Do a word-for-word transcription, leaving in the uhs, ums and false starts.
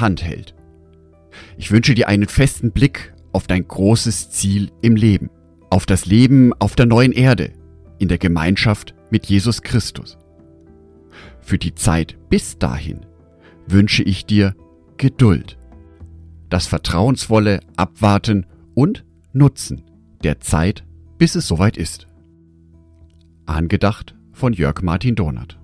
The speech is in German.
Hand hält. Ich wünsche dir einen festen Blick auf dein großes Ziel im Leben, auf das Leben auf der neuen Erde, in der Gemeinschaft mit Jesus Christus. Für die Zeit bis dahin wünsche ich dir Geduld, das vertrauensvolle Abwarten und Nutzen der Zeit, bis es soweit ist. Angedacht von Jörg Martin Donath.